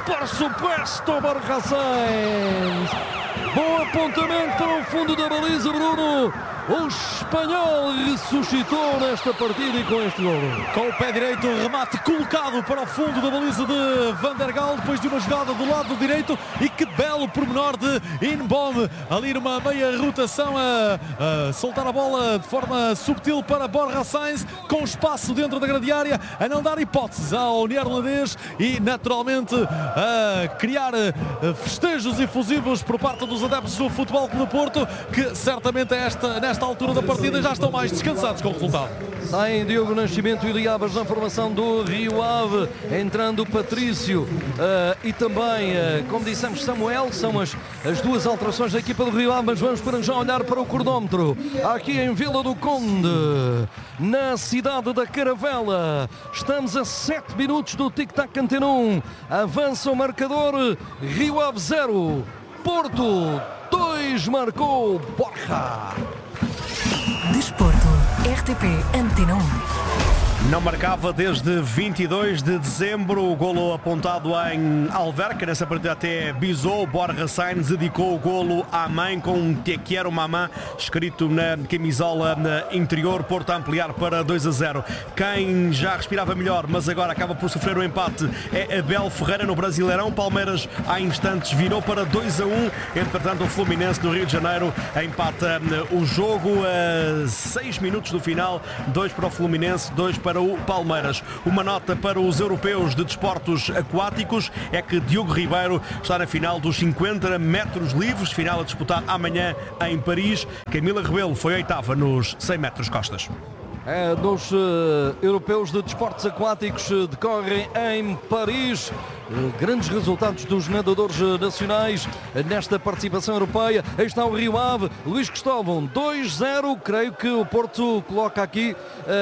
por supuesto, Borja Sainz. Bom apontamento para o fundo da baliza, Bruno. O espanhol ressuscitou nesta partida e com este gol. Com o pé direito, o remate colocado para o fundo da baliza de Van der Gaal, depois de uma jogada do lado direito, e que belo pormenor de Inbom, ali numa meia rotação a soltar a bola de forma subtil para Borja Sainz, com espaço dentro da grande área, a não dar hipóteses ao neerlandês e naturalmente a criar festejos efusivos por parte dos adeptos do Futebol Clube do Porto, que certamente nesta altura da partida já estão mais descansados com o resultado. Saem Diogo Nascimento e Iliabas na formação do Rio Ave, entrando Patrício e também, como dissemos, Samuel. São as duas alterações da equipa do Rio Ave, mas vamos para já olhar para o cronómetro. Aqui em Vila do Conde, na cidade da Caravela, estamos a 7 minutos do tic-tac Antena 1. Avança o marcador, Rio Ave 0, Porto 2, marcou Borja. Desporto, RTP Antena 1. Não marcava desde 22 de dezembro, o golo apontado em Alverca, nessa partida até bisou. Borja Sainz dedicou o golo à mãe com um Te Quiero Mamá escrito na camisola interior. Porto a ampliar para 2-0. Quem já respirava melhor, mas agora acaba por sofrer o empate, é Abel Ferreira no Brasileirão. Palmeiras há instantes virou para 2-1. Entretanto, o Fluminense do Rio de Janeiro empata o jogo a 6 minutos do final. 2 para o Fluminense, 2 para o Palmeiras. Uma nota para os europeus de desportos aquáticos é que Diogo Ribeiro está na final dos 50 metros livres, final a disputar amanhã em Paris. Camila Rebelo foi oitava nos 100 metros costas. Dos europeus de desportos aquáticos decorrem em Paris. Grandes resultados dos nadadores nacionais nesta participação europeia. Aí está o Rio Ave, Luís Cristóvão, 2-0. Creio que o Porto coloca aqui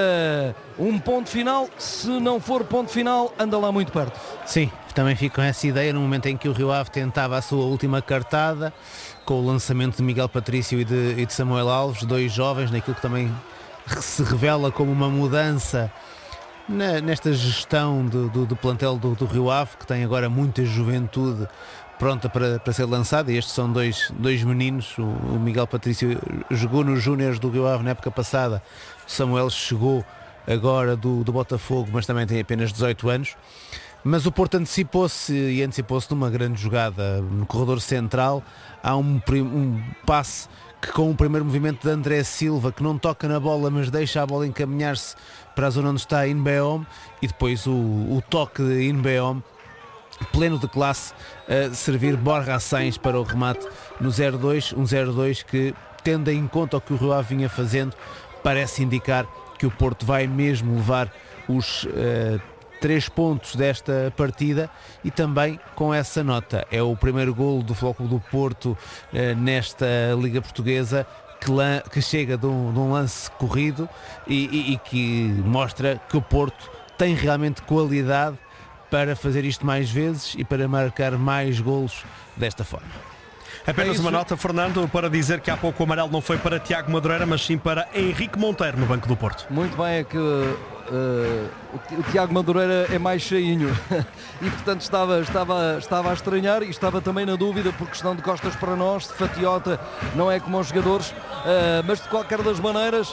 um ponto final. Se não for ponto final, anda lá muito perto. Sim, também fico com essa ideia no momento em que o Rio Ave tentava a sua última cartada, com o lançamento de Miguel Patrício e de Samuel Alves, dois jovens, naquilo que também se revela como uma mudança nesta gestão do plantel do Rio Ave, que tem agora muita juventude pronta para ser lançada, e estes são dois meninos. O Miguel Patrício jogou nos Júniores do Rio Ave na época passada, o Samuel chegou agora do Botafogo, mas também tem apenas 18 anos. Mas o Porto antecipou-se numa grande jogada no corredor central. Há um passe que, com o primeiro movimento de André Silva, que não toca na bola, mas deixa a bola encaminhar-se para a zona onde está Inbeom, e depois o toque de Inbeom, pleno de classe, a servir Borja Sainz para o remate no 0-2, um 0-2 que, tendo em conta o que o Rio Ave vinha fazendo, parece indicar que o Porto vai mesmo levar os 3 pontos desta partida, e também com essa nota. É o primeiro golo do Futebol Clube do Porto nesta Liga Portuguesa que chega de um lance corrido e que mostra que o Porto tem realmente qualidade para fazer isto mais vezes e para marcar mais golos desta forma. Apenas uma nota, Fernando, para dizer que há pouco o amarelo não foi para Tiago Madureira, mas sim para Henrique Monteiro no banco do Porto. Muito bem, é que o Tiago Madureira é mais cheinho e portanto estava a estranhar, e estava também na dúvida por questão de costas para nós, de fatiota, não é como os jogadores, mas de qualquer das maneiras,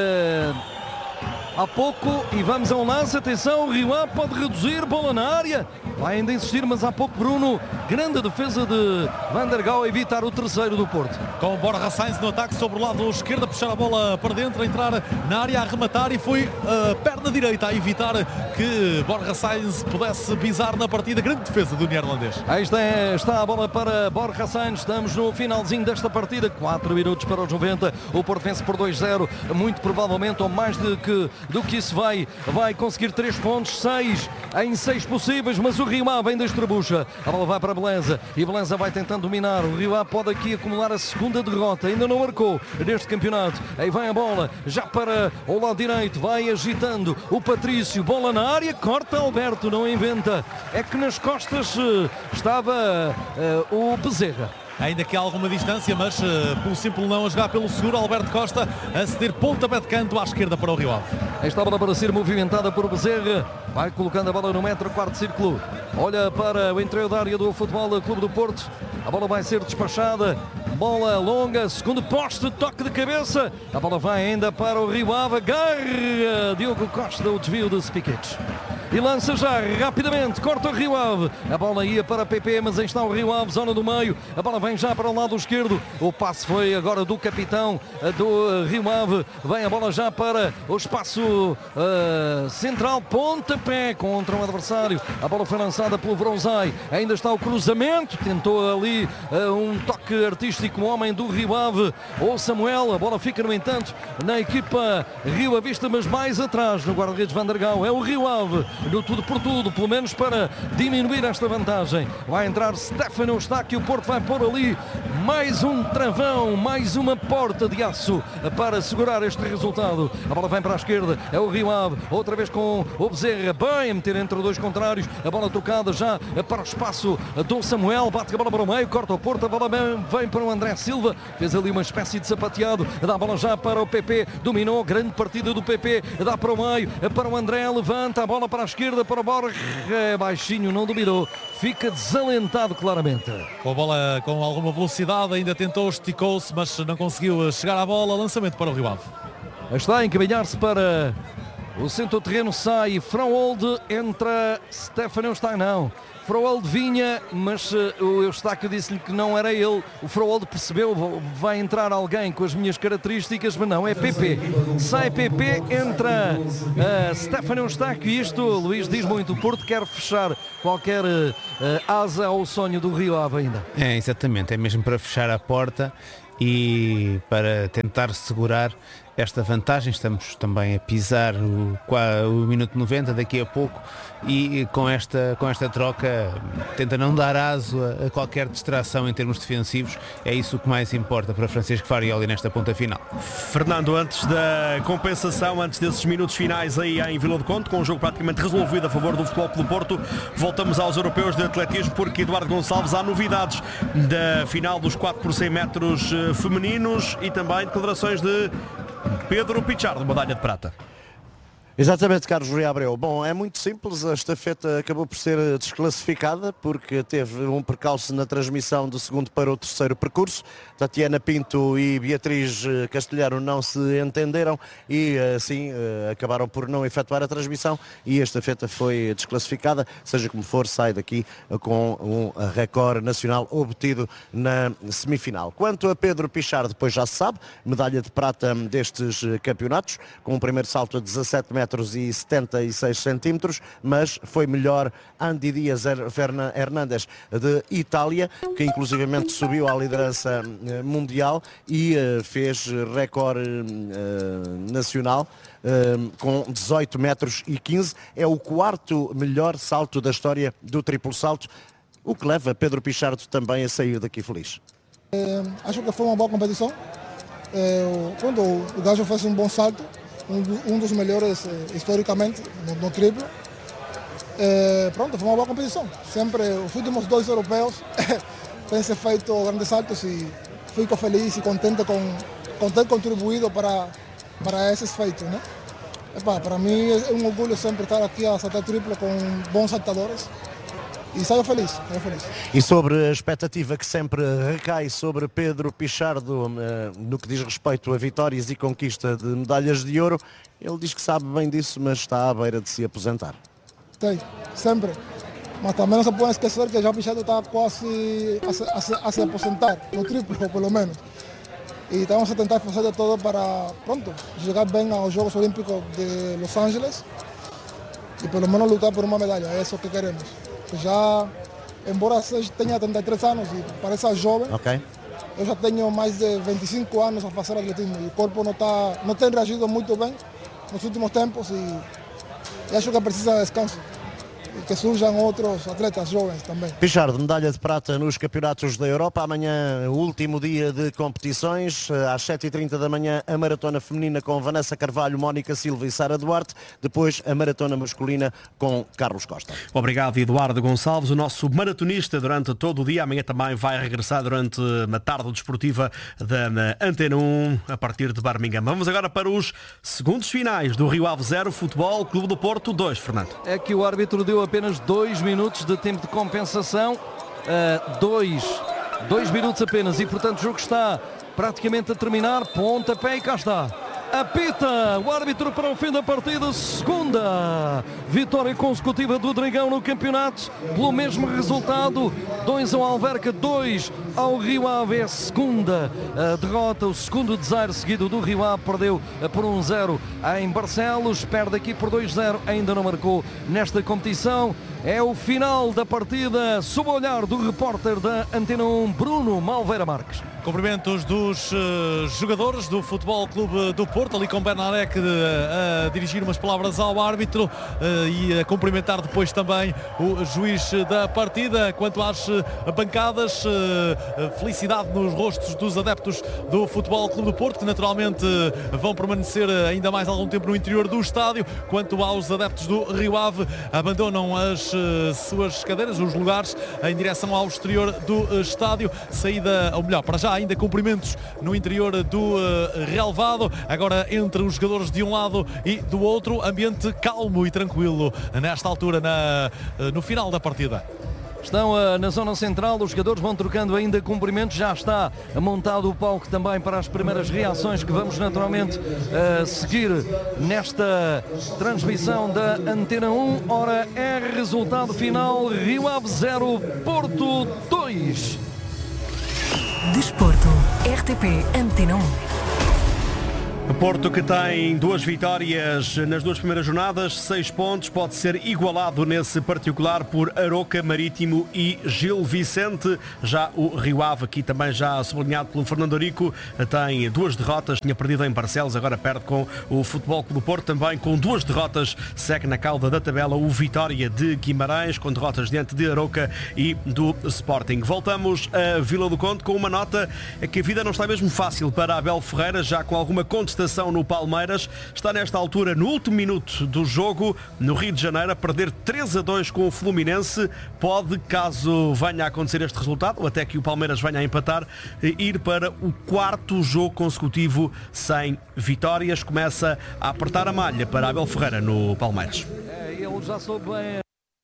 há pouco, e vamos a um lance, atenção, o Rio Ave pode reduzir, bola na área, vai ainda insistir, mas há pouco Bruno, grande defesa de Van der Gaal a evitar o terceiro do Porto. Com o Borja Sainz no ataque sobre o lado esquerdo, a puxar a bola para dentro, a entrar na área, a arrematar, e foi a perna direita a evitar que Borja Sainz pudesse pisar na partida. Grande defesa do neerlandês. Aí está a bola para Borja Sainz, estamos no finalzinho desta partida, 4 minutos para os 90, o Porto vence por 2-0, muito provavelmente, ou mais do que isso vai conseguir 3 pontos, 6 em 6 possíveis, mas o Rio Ave ainda estrebucha. A bola vai para Beleza e Beleza vai tentando dominar. O Rio Ave pode aqui acumular a segunda derrota, ainda não marcou neste campeonato. Aí vai a bola já para o lado direito, vai agitando o Patrício, bola na área, corta Alberto, não inventa, é que nas costas estava o Bezerra. Ainda que há alguma distância, mas pelo simples não a jogar pelo seguro, Alberto Costa a ceder pontapé de canto à esquerda para o Rio Ave. Esta bola para ser movimentada por Bezerra, vai colocando a bola no metro, quarto círculo, olha para o interior da área do Futebol Clube do Porto, a bola vai ser despachada, bola longa, segundo poste, toque de cabeça, a bola vai ainda para o Rio Ave, garra Diogo Costa, o desvio de Spikic. E lança já rapidamente, corta o Rio Ave, a bola ia para PP, mas aí está o Rio Ave, zona do meio, a bola vem já para o lado esquerdo, o passe foi agora do capitão do Rio Ave, vem a bola já para o espaço central, pontapé contra um adversário, a bola foi lançada pelo Vrozai, ainda está o cruzamento, tentou ali um toque artístico, o homem do Rio Ave, ou Samuel, a bola fica no entanto na equipa Rio Avista, mas mais atrás no guarda-redes Van der Gaal, é o Rio Ave, no tudo por tudo, pelo menos para diminuir esta vantagem. Vai entrar Stefano Eustáquio, o Porto vai pôr ali mais um travão, mais uma porta de aço para segurar este resultado. A bola vem para a esquerda, é o Rio Ave, outra vez com o Bezerra, bem a meter entre dois contrários, a bola trocada já para o espaço do Samuel, bate a bola para o meio, corta o Porto, a bola vem para o André Silva, fez ali uma espécie de sapateado, dá a bola já para o PP, dominou, grande partida do PP, dá para o meio, para o André, levanta a bola para a esquerda, para o Borja, baixinho, não dominou, fica desalentado claramente. Com a bola com alguma velocidade, ainda tentou, esticou-se, mas não conseguiu chegar à bola, lançamento para o Rio Ave. Está a encaminhar-se para o centro do terreno, sai Frauold, entra Stefano Eustáquio, não. Frauold vinha, mas o Eustáquio disse-lhe que não era ele. O Frauold percebeu, vai entrar alguém com as minhas características, mas não, é PP. Sai PP, entra Stefano Eustáquio, e isto, Luís, diz muito, o Porto quer fechar qualquer asa ao sonho do Rio Ave ainda. É, exatamente, é mesmo para fechar a porta e para tentar segurar esta vantagem. Estamos também a pisar o minuto 90 daqui a pouco, e com esta troca tenta não dar aso a qualquer distração em termos defensivos. É isso o que mais importa para Francisco Farioli nesta ponta final. Fernando, antes da compensação, antes desses minutos finais aí em Vila do Conde, com o jogo praticamente resolvido a favor do Futebol Clube do Porto, voltamos aos europeus de atletismo, porque Eduardo Gonçalves, há novidades da final dos 4 por 100 metros femininos e também declarações de Pedro Pichardo, medalha de prata. Exatamente, Carlos Rui Abreu. Bom, é muito simples, a estafeta acabou por ser desclassificada porque teve um percalço na transmissão do segundo para o terceiro percurso. Tatiana Pinto e Beatriz Castelhano não se entenderam e assim acabaram por não efetuar a transmissão, e a estafeta foi desclassificada. Seja como for, sai daqui com um recorde nacional obtido na semifinal. Quanto a Pedro Pichardo, depois já se sabe, medalha de prata destes campeonatos, com um primeiro salto a 17 metros e 76 centímetros, mas foi melhor Andy Dias Hernandes de Itália, que inclusivamente subiu à liderança mundial e fez recorde nacional com 18 metros e 15. É o quarto melhor salto da história do triplo salto, o que leva Pedro Pichardo também a sair daqui feliz. Acho que foi uma boa competição. Quando o gajo fez um bom salto, um dos melhores historicamente no triplo. Pronto, foi uma boa competição. Sempre os últimos dois europeus têm se feito grandes saltos e fico feliz e contente com ter contribuído para esses feitos, né? Para mim é um orgulho sempre estar aqui a saltar triplo com bons saltadores. E saio feliz, saio feliz. E sobre a expectativa que sempre recai sobre Pedro Pichardo no que diz respeito a vitórias e conquista de medalhas de ouro, ele diz que sabe bem disso, mas está à beira de se aposentar. Tem, sempre. Mas também não se pode esquecer que já o Pichardo está quase a se aposentar, no triplo pelo menos. E estamos a tentar fazer de todo para, pronto, chegar bem aos Jogos Olímpicos de Los Angeles e pelo menos lutar por uma medalha, é isso que queremos. Já, embora tenha 33 anos e pareça jovem, eu já tenho mais de 25 anos a fazer atletismo e o corpo não tem reagido muito bem nos últimos tempos e acho que precisa de descanso. e que surjam outros atletas jovens também. Pichardo, medalha de prata nos campeonatos da Europa. Amanhã, o último dia de competições. Às 7h30 da manhã, a maratona feminina com Vanessa Carvalho, Mónica Silva e Sara Duarte. Depois, a maratona masculina com Carlos Costa. Obrigado, Eduardo Gonçalves, o nosso maratonista durante todo o dia. Amanhã também vai regressar durante uma tarde desportiva da Antena 1 a partir de Birmingham. Vamos agora para os segundos finais do Rio Ave 0, Futebol Clube do Porto 2, Fernando. É que o árbitro deu apenas 2 minutos de tempo de compensação. 2 minutos apenas e, portanto, o jogo está praticamente a terminar. Pontapé e cá está. Apita o árbitro para o fim da partida. Segunda vitória consecutiva do Dragão no campeonato pelo mesmo resultado, 2 ao Alverca, 2 ao Rio Ave. É a segunda derrota, o segundo desaire seguido do Rio Ave. Perdeu por 1-0 em Barcelos, perde aqui por 2-0, ainda não marcou nesta competição. É o final da partida sob o olhar do repórter da Antena 1, Bruno Malveira Marques. Cumprimentos dos jogadores do Futebol Clube do Porto, ali com Bernarek a dirigir umas palavras ao árbitro e a cumprimentar depois também o juiz da partida. Quanto às bancadas, felicidade nos rostos dos adeptos do Futebol Clube do Porto, que naturalmente vão permanecer ainda mais algum tempo no interior do estádio. Quanto aos adeptos do Rio Ave, abandonam as suas cadeiras, os lugares, em direção ao exterior do estádio. Saída, ou melhor, para já ainda cumprimentos no interior do relvado. Agora entre os jogadores de um lado e do outro, ambiente calmo e tranquilo nesta altura, no final da partida. Estão na zona central, os jogadores vão trocando ainda cumprimentos, já está montado o palco também para as primeiras reações que vamos naturalmente seguir nesta transmissão da Antena 1. Ora, é resultado final: Rio Ave 0, Porto 2. Desporto, RTP Antena 1. Porto, que tem 2 vitórias nas 2 primeiras jornadas, 6 pontos, pode ser igualado nesse particular por Aroca, Marítimo e Gil Vicente. Já o Rio Ave, aqui também já sublinhado pelo Fernando Arico, tem 2 derrotas, tinha perdido em Barcelos, agora perde com o Futebol Clube do Porto, também com 2 derrotas, segue na cauda da tabela o Vitória de Guimarães, com derrotas diante de Aroca e do Sporting. Voltamos a Vila do Conde com uma nota, é que a vida não está mesmo fácil para Abel Ferreira, já com alguma contestação no Palmeiras. Está nesta altura no último minuto do jogo no Rio de Janeiro a perder 3-2 com o Fluminense. Pode, caso venha a acontecer este resultado, ou até que o Palmeiras venha a empatar, ir para o 4º jogo consecutivo sem vitórias. Começa a apertar a malha para Abel Ferreira no Palmeiras. Ele já soube bem.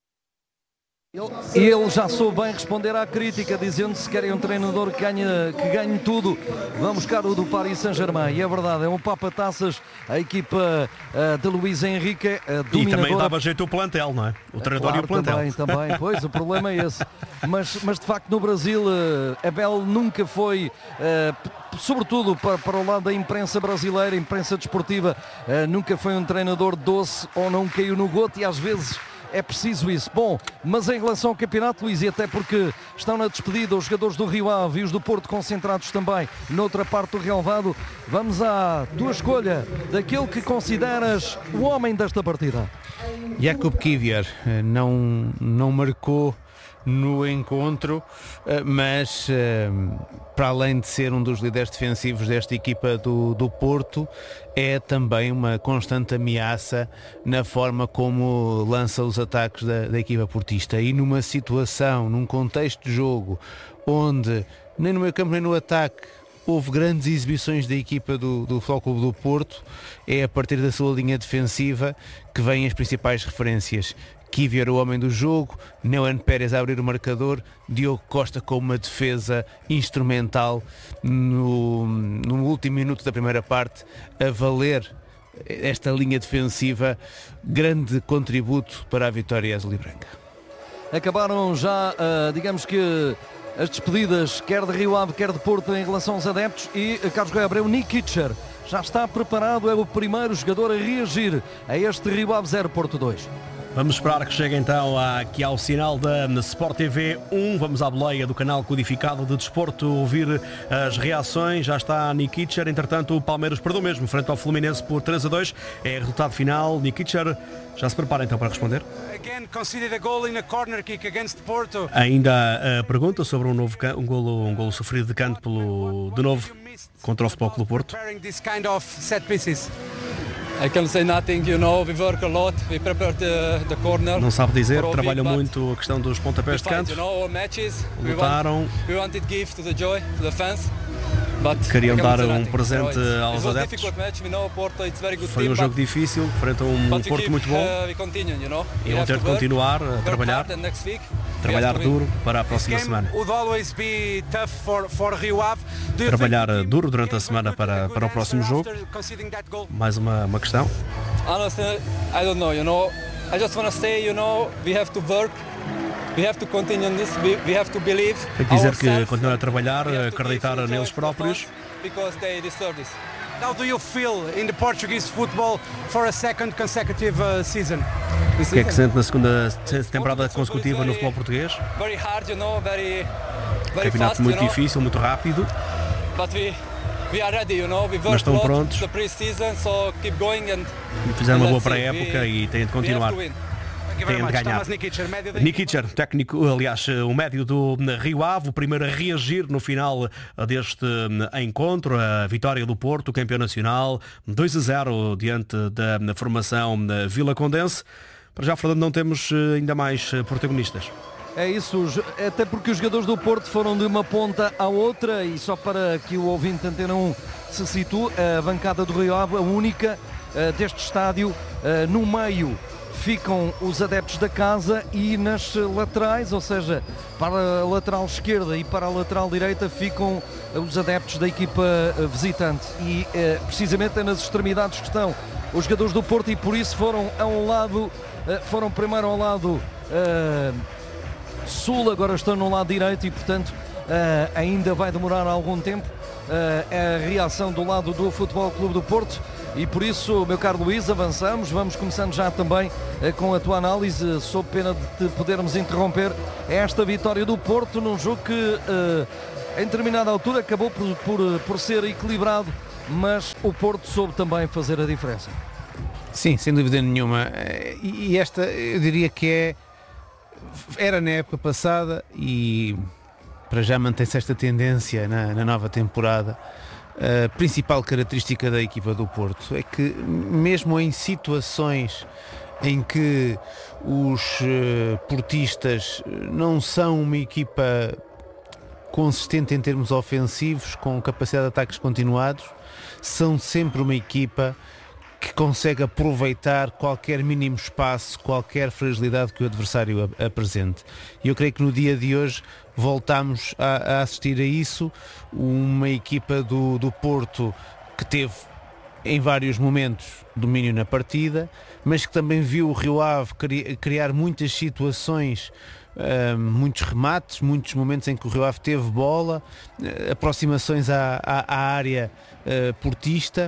Ele já soube bem responder à crítica, dizendo: se querem um treinador que ganhe tudo, vamos buscar o do Paris Saint-Germain. E é verdade, é um papa-taças, a equipa de Luís Henrique dominadora. E também dava jeito o plantel, não é? O treinador, claro, e o plantel. Também, pois, o problema é esse. Mas de facto no Brasil, Abel nunca foi... sobretudo para o lado da imprensa brasileira, imprensa desportiva, nunca foi um treinador doce ou não caiu no goto, e às vezes é preciso isso. Bom, mas em relação ao campeonato, Luís, e até porque estão na despedida os jogadores do Rio Ave e os do Porto concentrados também noutra parte do relvado, vamos à tua escolha daquele que consideras o homem desta partida. Jakub Kivior não marcou no encontro, mas para além de ser um dos líderes defensivos desta equipa do Porto, é também uma constante ameaça na forma como lança os ataques da equipa portista. E numa situação, num contexto de jogo onde nem no meio campo nem no ataque houve grandes exibições da equipa do Futebol Clube do Porto, é a partir da sua linha defensiva que vêm as principais referências. Kivior, o homem do jogo, Neuan Pérez a abrir o marcador, Diogo Costa com uma defesa instrumental no último minuto da primeira parte, a valer esta linha defensiva, grande contributo para a vitória azul e branca. Acabaram já, digamos que, as despedidas, quer de Rio Ave, quer de Porto, em relação aos adeptos, e Carlos Goia Abreu, Nikicher já está preparado, é o primeiro jogador a reagir a este Rio Ave 0, Porto 2. Vamos esperar que chegue então aqui ao sinal da Sport TV 1. Vamos à boleia do canal codificado de desporto ouvir as reações. Já está Nikicher. Entretanto, o Palmeiras perdeu mesmo frente ao Fluminense por 3-2. É resultado final. Nikicher já se prepara então para responder. Ainda a pergunta sobre um golo sofrido de canto de novo contra o Futebol Clube do Porto. I can say nothing, we work a lot, we prepare the corner. Não sabe dizer, trabalham muito a questão dos pontapés de canto. Lutaram. Queriam dar um presente aos adeptos. Foi um jogo difícil, frente a um Porto muito bom. E vão ter de continuar a trabalhar duro para a próxima semana. Trabalhar duro durante a semana para o próximo jogo. Mais uma questão. Honestly, I don't know, I just want to say, we have to work. We have to continue this. We have to believe. Tem que dizer que continuar a trabalhar, acreditar neles próprios. Because they deserve this. How do you feel in the Portuguese football for a second consecutive season? O que é que sente na segunda temporada consecutiva no futebol português? Very hard, very campeonato fast, muito difícil, muito rápido. But we are ready, we Mas estão prontos. The pre-season, so keep going and fizeram uma boa pré-época e têm de continuar. Têm de ganhar. Nikicher, técnico, aliás, o médio do Rio Ave, o primeiro a reagir no final deste encontro, a vitória do Porto, campeão nacional, 2-0 diante da formação Vila Condense. Para já, Fernando, não temos ainda mais protagonistas. É isso, até porque os jogadores do Porto foram de uma ponta à outra, e só para que o ouvinte Antena 1 se situe, a bancada do Rio Ave, a única deste estádio, no meio ficam os adeptos da casa e nas laterais, ou seja, para a lateral esquerda e para a lateral direita ficam os adeptos da equipa visitante, e precisamente é nas extremidades que estão os jogadores do Porto, e por isso foram primeiro ao lado sul, agora estão no lado direito, e portanto ainda vai demorar algum tempo a reação do lado do Futebol Clube do Porto. E por isso, meu caro Luís, avançamos, vamos começando já também com a tua análise, sob pena de te podermos interromper esta vitória do Porto num jogo que em determinada altura acabou por ser equilibrado, mas o Porto soube também fazer a diferença. Sim, sem dúvida nenhuma, e esta eu diria que era na época passada e para já mantém-se esta tendência na nova temporada. A principal característica da equipa do Porto é que mesmo em situações em que os portistas não são uma equipa consistente em termos ofensivos, com capacidade de ataques continuados, são sempre uma equipa que consegue aproveitar qualquer mínimo espaço, qualquer fragilidade que o adversário apresente. E eu creio que no dia de hoje voltamos a assistir a isso, uma equipa do Porto que teve em vários momentos domínio na partida, mas que também viu o Rio Ave criar muitas situações, muitos remates, muitos momentos em que o Rio Ave teve bola, aproximações à área portista,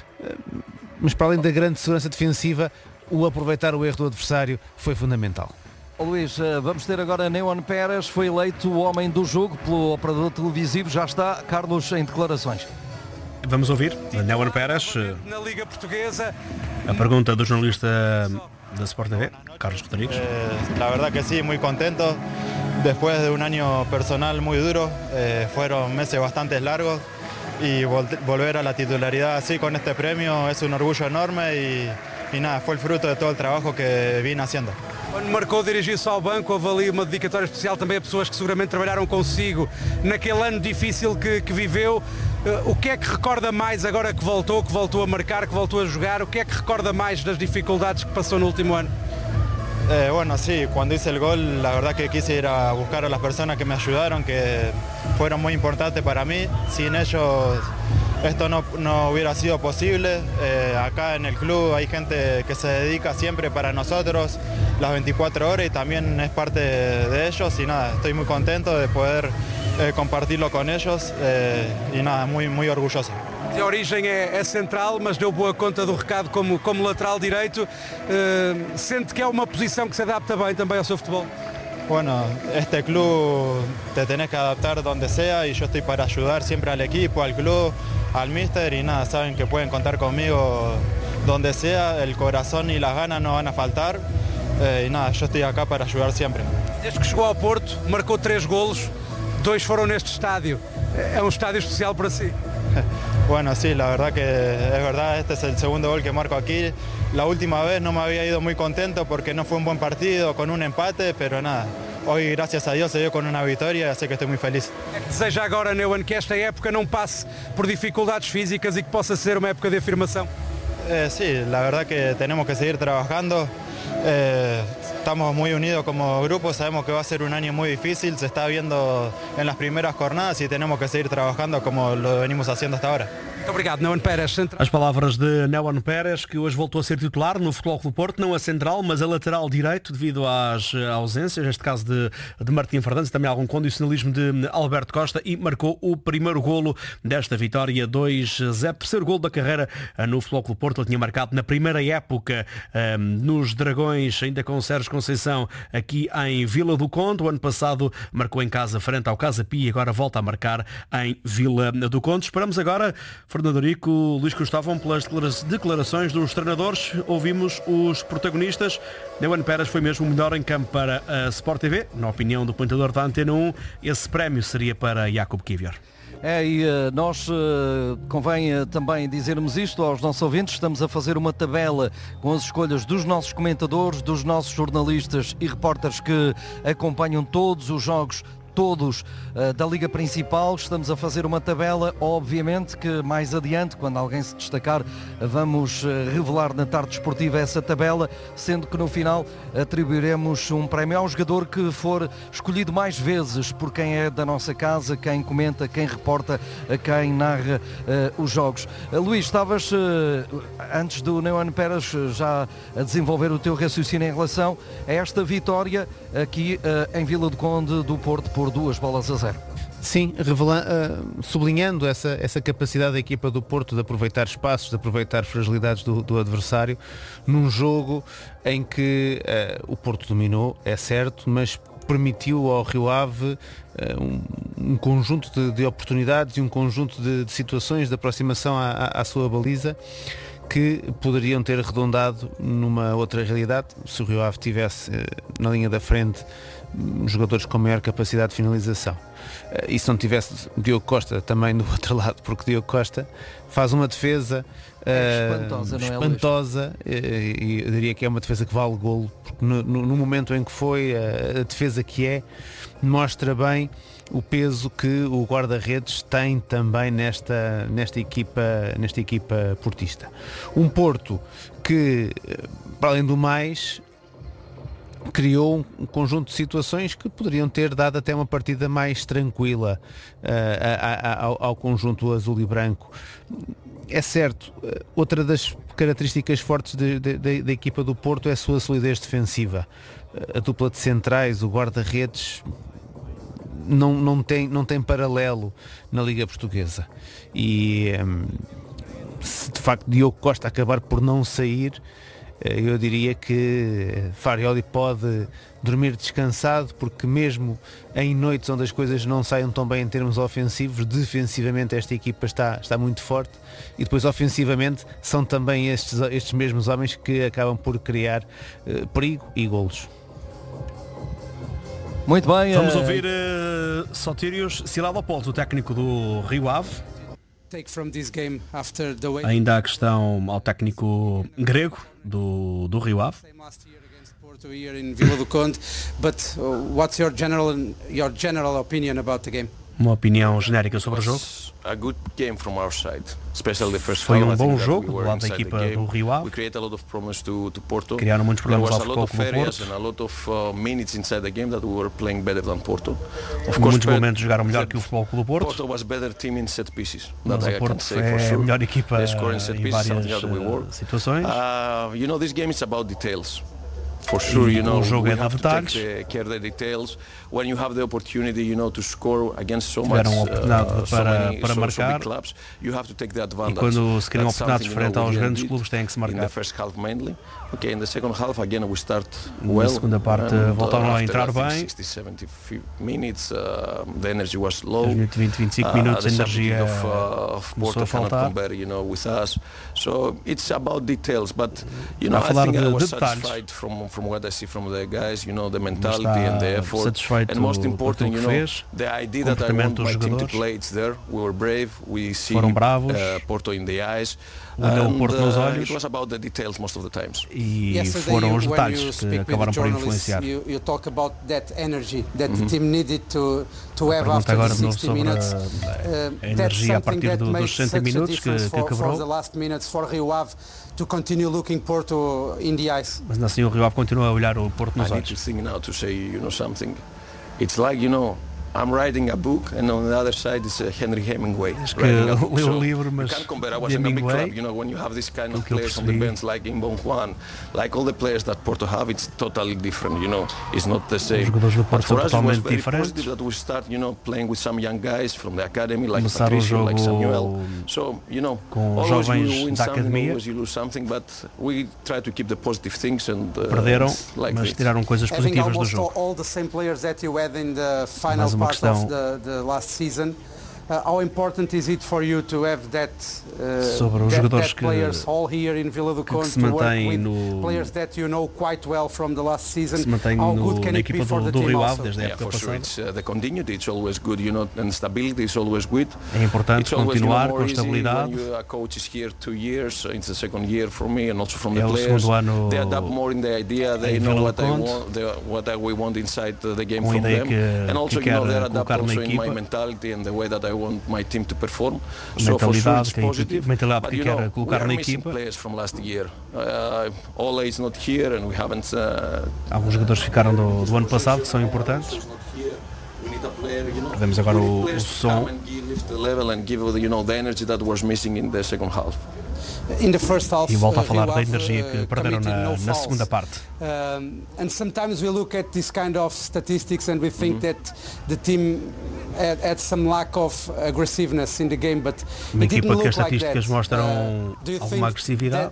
mas para além da grande segurança defensiva, o aproveitar o erro do adversário foi fundamental. Luís, vamos ter agora Neon Pérez, foi eleito o homem do jogo pelo operador televisivo, já está Carlos em declarações. Vamos ouvir Neon Pérez, na Liga Portuguesa. A pergunta do jornalista da Sport TV, Carlos Rodrigues. La verdad que sí, muy contento. Después de un año personal muy duro, fueron meses bastante largos y volver a la titularidad así con este premio es un orgullo enorme y nada, fue el fruto de todo el trabajo que vine haciendo. Quando marcou dirigir-se ao banco, houve ali uma dedicatória especial também a pessoas que seguramente trabalharam consigo naquele ano difícil que viveu. O que é que recorda mais agora que voltou a marcar, que voltou a jogar? O que é que recorda mais das dificuldades que passou no último ano? Bueno, sí, cuando hice el gol, la verdad que quise ir a buscar a las personas que me ayudaron, que fueron muy importantes para mí. Sin ellos esto no hubiera sido posible. Acá en el club hay gente que se dedica siempre para nosotros las 24 horas y también es parte de ellos. Y nada, estoy muy contento de poder compartirlo con ellos y nada, muy, muy orgulloso. A origem é central, mas deu boa conta do recado como lateral direito. Sente que é uma posição que se adapta bem também ao seu futebol? Bueno, este club te tenés que adaptar donde sea y yo estoy para ayudar siempre al equipo, al club, al míster y nada, saben que pueden contar conmigo donde sea, el corazón y las ganas no van a faltar y nada, yo estoy acá para ayudar siempre. Desde que chegou ao Porto, marcou 3 golos, 2 foram neste estádio. É um estádio especial para si? Bueno, sí, la verdad que es verdad, este es el segundo gol que marco aquí. La última vez no me había ido muy contento porque no fue un buen partido, con un empate, pero nada, hoy gracias a Dios se dio con una victoria, así que estoy muy feliz. Deseja agora, Neumann, que esta época não passe por dificuldades físicas e que possa ser uma época de afirmação? Sí, la verdad que tenemos que seguir trabajando. Estamos muy unidos como grupo, sabemos que va a ser un año muy difícil, se está viendo en las primeras jornadas y tenemos que seguir trabajando como lo venimos haciendo hasta ahora. Muito obrigado, Neumann Pérez. As palavras de Neumann Pérez, que hoje voltou a ser titular no Futebol Clube do Porto, não a central, mas a lateral direito, devido às ausências, neste caso de Martim Fernandes, também algum condicionalismo de Alberto Costa, e marcou o primeiro golo desta vitória 2-0. Terceiro golo da carreira no Futebol Clube do Porto. Ele tinha marcado na primeira época nos Dragões, ainda com Sérgio Conceição, aqui em Vila do Conde. O ano passado marcou em casa frente ao Casa Pia e agora volta a marcar em Vila do Conde. Esperamos agora, Fernando Rico, Luís Cristóvão, pelas declarações dos treinadores. Ouvimos os protagonistas. Neumann Pérez foi mesmo o melhor em campo para a Sport TV. Na opinião do comentador da Antena 1, esse prémio seria para Jakub Kiwior. E nós convém também dizermos isto aos nossos ouvintes. Estamos a fazer uma tabela com as escolhas dos nossos comentadores, dos nossos jornalistas e repórteres que acompanham todos os jogos da Liga Principal. Estamos a fazer uma tabela, obviamente que mais adiante, quando alguém se destacar, vamos revelar na tarde desportiva essa tabela, sendo que no final atribuiremos um prémio ao jogador que for escolhido mais vezes por quem é da nossa casa, quem comenta, quem reporta, quem narra os jogos. Luís, estavas antes do Neumann Pérez já a desenvolver o teu raciocínio em relação a esta vitória aqui em Vila do Conde do Porto por 2-0. Sim, sublinhando essa capacidade da equipa do Porto de aproveitar espaços, de aproveitar fragilidades do adversário, num jogo em que o Porto dominou, é certo, mas permitiu ao Rio Ave um conjunto de oportunidades e um conjunto de situações de aproximação à sua baliza que poderiam ter arredondado numa outra realidade se o Rio Ave tivesse na linha da frente jogadores com maior capacidade de finalização. E se não tivesse Diogo Costa também do outro lado, porque Diogo Costa faz uma defesa espantosa, e eu diria que é uma defesa que vale golo, porque no momento em que foi a defesa que mostra bem o peso que o guarda-redes tem também nesta equipa portista. Um Porto que, para além do mais, criou um conjunto de situações que poderiam ter dado até uma partida mais tranquila ao conjunto azul e branco. É certo, outra das características fortes da equipa do Porto é a sua solidez defensiva. A dupla de centrais, o guarda-redes, não tem paralelo na Liga Portuguesa. E se de facto Diogo Costa acabar por não sair, eu diria que Farioli pode dormir descansado, porque mesmo em noites onde as coisas não saiam tão bem em termos ofensivos, defensivamente esta equipa está muito forte, e depois ofensivamente são também estes mesmos homens que acabam por criar perigo e golos. Muito bem. Vamos ouvir Sotirios Silalopoulos, o técnico do Rio Ave. Ainda a questão ao técnico grego do Rio Ave. Uma opinião genérica sobre o jogo. Foi um bom jogo do lado da equipa do Rio Ave. Criaram muitos problemas ao Futebol Clube do Porto. Houve muitos momentos jogaram melhor que o Futebol Clube do Porto. Mas o Porto é a melhor equipa em várias situações. For sure, you know, o jogo we é de have to detalhes. take care of the details. When you have the opportunity, you know, to score against so Tiveram much, a oportunidade so para many, so marcar. big clubs, you have to take the advantage. E quando se criam That's oportunidades something, you know, frente aos we grandes did clubes, têm que se in marcar. the first half mainly. Okay, in the second half again we start Na well. segunda parte voltaram a entrar bem. 60, 70 minutes, the energy was low. 20, 25 minutos a the energia substitute of começou Porto a cannot faltar. compare, you know, with us. So it's about details, but you know, A I falar think de I was detalhes. satisfied from what I see from the guys, you know, the mentality and the effort. Satisfeito And most por important, tudo you que know, fez. the idea that I want Comportamento my dos team to jogadores. play, it's there. We were brave. We see Foram bravos. Porto in the eyes. Olhou o Porto nos olhos. It was about the details most of the times. E foram os detalhes que acabaram por influenciar. You talk about that energy that the team needed to have after agora the de novo 60 sobre minutes. a energia a partir dos 60 minutos que for quebrou. the last minutes for Rio Ave to continue looking Porto in the eyes. Mas assim o Rio Ave continua a olhar o Porto nos I need to olhos. think now to say, you know, something. It's like, you know, I'm writing a book and on the other side is Henry Hemingway writing a book. leu So o livro, mas you can't compare. I was de in a big Hemingway, club, you know, when you have this kind of que eu players on the percebi. bench like Imbon Juan, like all the players that Porto have, it's totally different, you know, it's not the same. Os jogadores do Porto But for são us it was totalmente very diferentes. positive that we start, you know, playing with some young guys from the academy like Começaram o Patricio, like jogo Samuel. So, you know, com always jovens you win da something, academia. always you lose something, but we try to keep the positive things and Perderam, like mas this. tiraram coisas Having positivas do almost jogo. all the same players that you had in the final Mais uma part questão. of the last season. How important is it for you to have that, Sobre os jogadores que players all here in Vila do Conde se to work mantêm with no- players that you know quite well from the last season? Se mantém How good can na it be equipa for the do team Rio Ave also? desde a Yeah, época for sure. passada. It's the continuity. It's always good, you know, and stability is always good. É importante It's always, you know, continuar more com easy estabilidade. when a coach is here 2 years. So it's the second year for me, and also from the É o players. segundo ano They adapt more in the idea. They em know Vila what do I Conde. want, what we want inside the game Com a from ideia them, que- and also que you know quer they adapt colocar na also in my equipa. mentality and the way that I want my team to perform. A So for sure mentalidade it's que a positive. mentalidade But que you quer know, colocar we are na missing equipa. players from last year. Ole is not here, and we haven't. Alguns jogadores ficaram do ano passado que são importantes. Perdemos agora o som. In the first half, E volta a falar Rio da Ave, energia que perderam committed no na fouls. segunda parte. And sometimes we look at this kind of statistics and we think that the team had some lack of aggressiveness in the game, but Uma it didn't equipa que look as like estatísticas that. mostram Do you alguma think agressividade.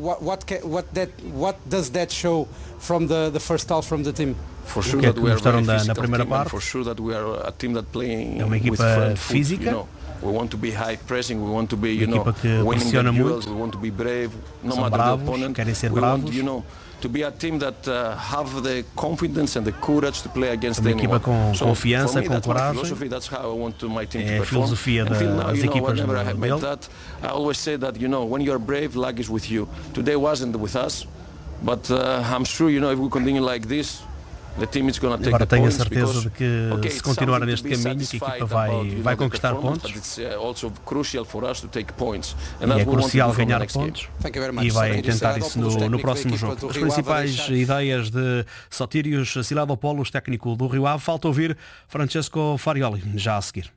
what does that show from the first half from the team? For O sure que é that que we are mostraram very na physical primeira team, and parte? for sure that we are a team that playing É uma with equipa front foot, física. you know. We want to be high pressing, we want to be, you Uma know, equipa que winning the pressiona duels, muito. we want to be brave, no São matter bravos, the opponent. querem ser we bravos. want, you know, to be a team that have the confidence and the courage to play against Uma anyone. equipa com So, confiança, for me, com that's my coragem. philosophy, that's how I want my team É to a perform. filosofia Until now, das you know, equipas whenever I have made dele. that, I always say that, you know, when you are brave, luck is with you. Today wasn't with us, but I'm sure, you know, if we continue like this, the team is going to take Agora the tenho a points certeza because, de que okay, se it's continuar something neste to be caminho que a equipa satisfied vai about, you know, vai the conquistar performance, pontos. but it's also crucial for us to take points, and E that's é what we want to crucial do from the ganhar next game. pontos much. e vai Sotírios tentar Siladopoulos, isso no técnico da próximo equipa jogo. do As Rio Ave, principais deixar- ideias de Sotírios Siladopoulos, técnico do Rio Ave. Falta ouvir Francesco Farioli, já a seguir.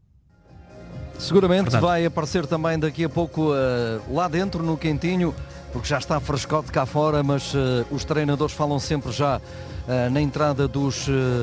Seguramente Portanto, vai aparecer também daqui a pouco lá dentro no quentinho, porque já está frescote cá fora, mas os treinadores falam sempre já na entrada dos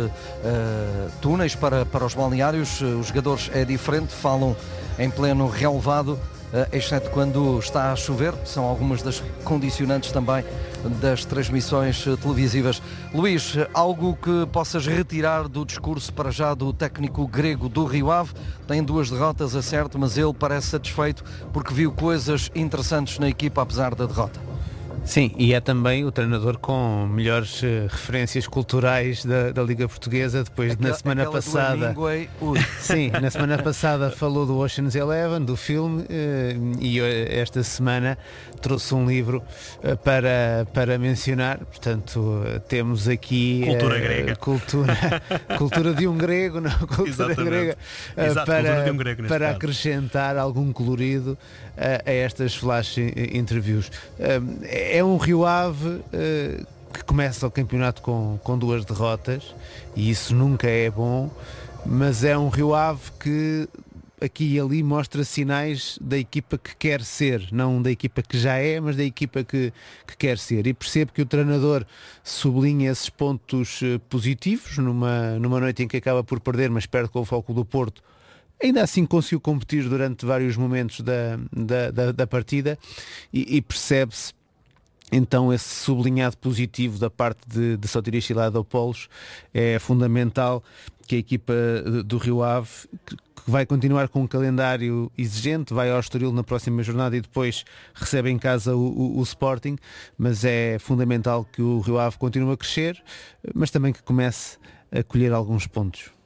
túneis para os balneários. Os jogadores é diferente, falam em pleno relevado, exceto quando está a chover. São algumas das condicionantes também das transmissões televisivas. Luís, algo que possas retirar do discurso para já do técnico grego do Rio Ave? Tem 2 derrotas, é certo, mas ele parece satisfeito porque viu coisas interessantes na equipa apesar da derrota. Sim, e é também o treinador com melhores referências culturais da Liga Portuguesa, depois na semana passada. Sim, na semana passada falou do Ocean's Eleven, do filme, e esta semana trouxe um livro para mencionar. Portanto, temos aqui cultura grega. Cultura de um grego, não, cultura Exatamente. grega, Exato, cultura de um grego neste para caso. acrescentar algum colorido a estas flash interviews. É um Rio Ave que começa o campeonato com 2 derrotas, e isso nunca é bom, mas é um Rio Ave que aqui e ali mostra sinais da equipa que quer ser, não da equipa que já é, mas da equipa que quer ser. E percebo que o treinador sublinha esses pontos positivos numa noite em que acaba por perder, mas perde com o Futebol Clube do Porto. Ainda assim conseguiu competir durante vários momentos da partida e percebe-se então esse sublinhado positivo da parte de Sotirios Siladopoulos. É fundamental que a equipa do Rio Ave, que vai continuar com um calendário exigente, vai ao Estoril na próxima jornada e depois recebe em casa o Sporting, mas é fundamental que o Rio Ave continue a crescer, mas também que comece a colher alguns pontos.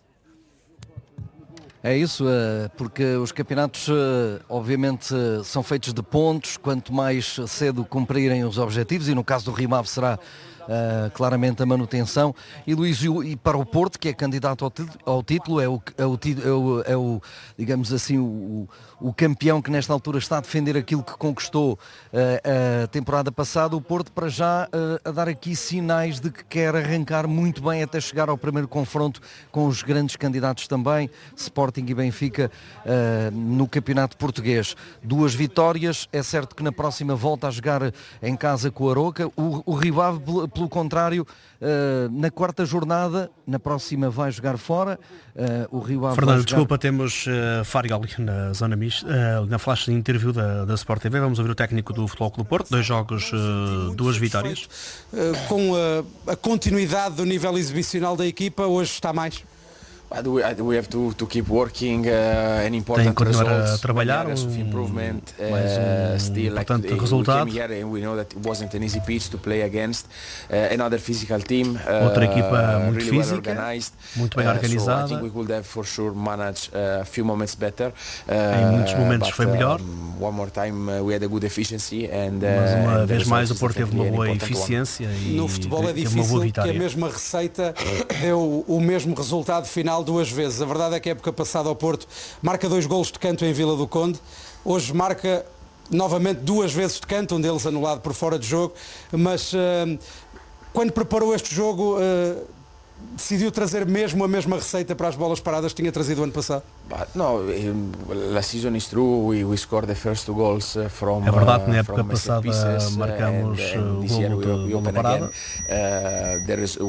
É isso, porque os campeonatos obviamente são feitos de pontos, quanto mais cedo cumprirem os objetivos, e no caso do Rio Ave será claramente a manutenção. E Luís, e para o Porto, que é candidato ao título, é o digamos assim, o campeão que nesta altura está a defender aquilo que conquistou a temporada passada, o Porto para já a dar aqui sinais de que quer arrancar muito bem até chegar ao primeiro confronto com os grandes candidatos também, Sporting e Benfica, no campeonato português. 2 vitórias, é certo que na próxima volta a jogar em casa com o Aroca. O Rio Ave, pelo contrário, na 4ª jornada, na próxima vai jogar fora. O Rio Ave Fernando, desculpa, temos Farioli na zona mista, na flash de interview da Sport TV. Vamos ouvir o técnico do Futebol Clube do Porto. 2 jogos, 2 vitórias. Com a continuidade do nível exibicional da equipa, hoje está mais. We have to keep working, an important continuar a trabalhar, mais improvement, still importante resultado. We came here and we know that it wasn't an easy pitch to play against another physical team. Outra equipa muito really física, well organized, muito bem organizada. So I think we could have for sure managed a few moments better. Em muitos momentos foi melhor. One more time we had a good efficiency and mas uma vez mais o Porto teve uma boa eficiência e no futebol é difícil que a mesma receita deu o mesmo resultado final 2 vezes. A verdade é que a época passada ao Porto marca 2 golos de canto em Vila do Conde, hoje marca novamente 2 vezes de canto, um deles anulado por fora de jogo, mas quando preparou este jogo decidiu trazer mesmo a mesma receita para as bolas paradas que tinha trazido o ano passado? No, last season is true. We scored the first 2 goals from. É verdade que na época passada marcamos o golo de bola parada. There is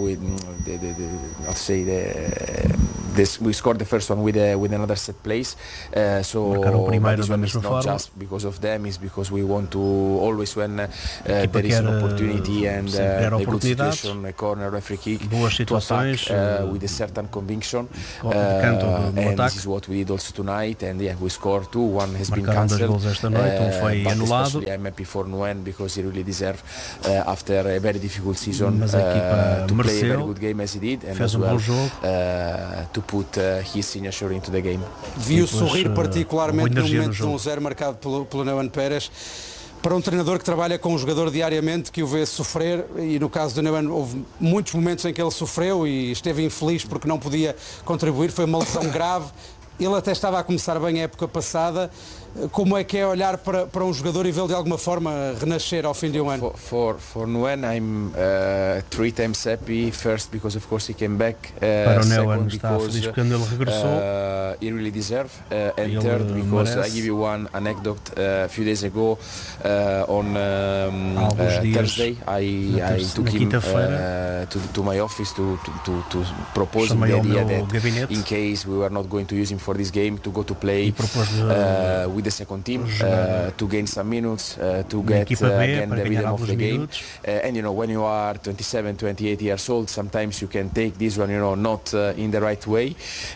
we scored the first one with another set place. So marcaram o primeiro da mesma forma. Not just because of them, is because we want to always when there is an opportunity and a good situation, a corner, a free kick, boas situações, with a certain conviction. And this is what we did also tonight, and we scored 2. One has been cancelled. 2 gols esta noite, foi anulado. I'm happy for Nguyen because he really deserved after a very difficult season to play a very good game as he did, and as well to put his signature into the game. Viu sorrir particularmente no momento de 1-0 marcado pelo Nguyen Pérez. Para um treinador que trabalha com um jogador diariamente, que o vê sofrer, e no caso do Nguyen houve muitos momentos em que ele sofreu e esteve infeliz porque não podia contribuir, foi uma lesão grave. Ele até estava a começar bem a época passada. Como é que é olhar para um jogador e vê-lo de alguma forma renascer ao fim de um ano? For Nguyen, I'm 3 times happy. First because of course he came back. Para o Nguyen está feliz quando ele regressou. He really deserved. And third because I give you one anecdote. A few days ago on Thursday, I took him to my office to propose the idea that in case we were not going to use him for this game, to go to play with the second team, to gain some minutes, to get again the rhythm of the game. And you know, when you are 27, 28 years old, sometimes you can take this one, you know, not in the right way.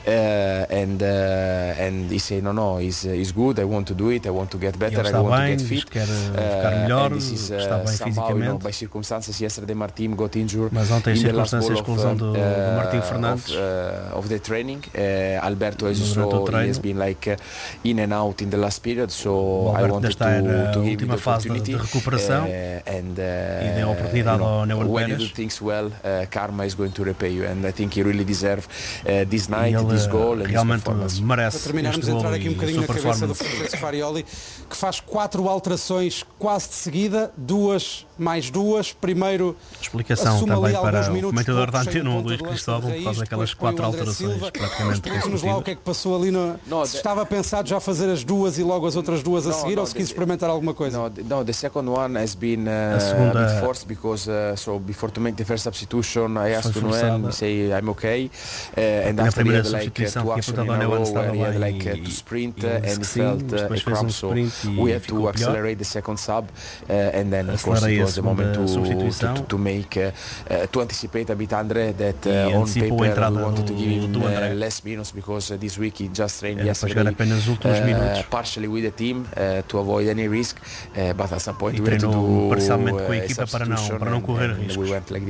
And he said, no, it's good. I want to do it. I want to get better. I want to get fit. And this is somehow, you know, by circumstances. Yesterday, Martim got injured mas ontem in the last ball of the training. Alberto, as you saw, he has been like in and out in the last period, so I wanted to give him the opportunity. De recuperação and dei a oportunidade ao Nguyen when you Pérez. do things well, karma is going to repay you, and I think he really deserves this night, this goal, and realmente this performance. Para terminarmos, entrar aqui um bocadinho na cabeça do Francesco Farioli, que faz 4 alterações quase de seguida, 2 mais 2. Primeiro, explicação também para o comentador da Antena 1, Luís Cristóvão, que faz aquelas 4 alterações praticamente consecutivas. Lá o que é que passou passou ali se estava pensado já fazer as duas e logo as outras duas a seguir, ou se quis experimentar alguma coisa? No, the second one has been a bit forced because so before to make the first substitution I asked to Noel, say I'm okay, and after he had like 2 actions in a row where he had like to sprint and he felt a cramp, so we had to accelerate the second sub, and then of course it was the moment to make to anticipate a bit Andre that on paper we wanted to give him less minutes because this week he just trained yesterday partially with the team to avoid any risk, but at some point we had to do parcialmente com a equipa para não correr riscos.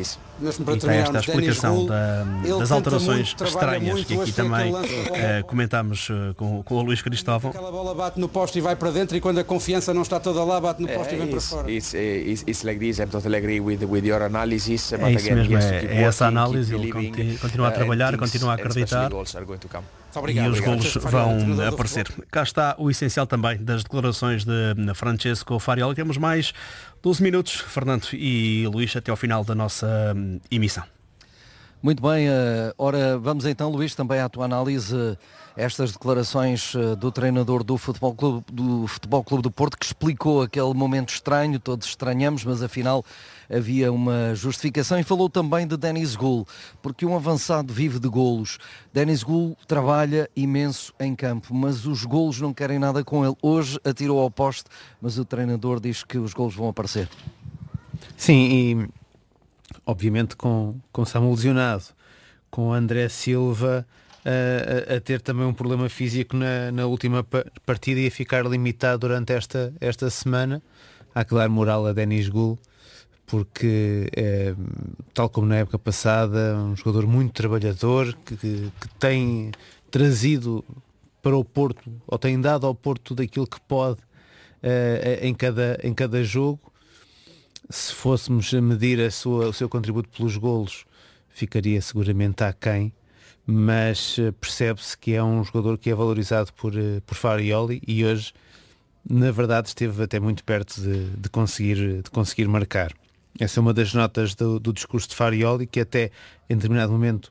E tem esta explicação das alterações estranhas que aqui também comentámos com o Luís Cristóvão. Aquela bola bate no poste e vai para dentro, e quando a confiança não está toda lá, bate no poste e vem para fora. It's like this. I totally agree with your analysis. É isso mesmo, é essa análise. Ele continua a trabalhar, continua a acreditar. E os golos vão aparecer. Cá está o essencial também das declarações de Francesco Farioli. Temos mais 12 minutos, Fernando e Luís, até ao final da nossa emissão. Muito bem, ora vamos então, Luís, também à tua análise, estas declarações do treinador do Futebol Clube do Porto, que explicou aquele momento estranho, todos estranhamos, mas afinal havia uma justificação, e falou também de Denis Gül, porque um avançado vive de golos. Denis Gül trabalha imenso em campo, mas os golos não querem nada com ele. Hoje atirou ao poste, mas o treinador diz que os golos vão aparecer. Sim, e obviamente com Samu lesionado, com André Silva a ter também um problema físico na última partida e a ficar limitado durante esta semana, há que dar moral a Denis Gül, porque tal como na época passada, um jogador muito trabalhador que tem trazido para o Porto, ou tem dado ao Porto tudo aquilo que pode em cada jogo. Se fôssemos a medir o seu contributo pelos golos, ficaria seguramente aquém, mas percebe-se que é um jogador que é valorizado por Farioli, e hoje na verdade esteve até muito perto de conseguir marcar. Essa é uma das notas do discurso de Farioli, que até em determinado momento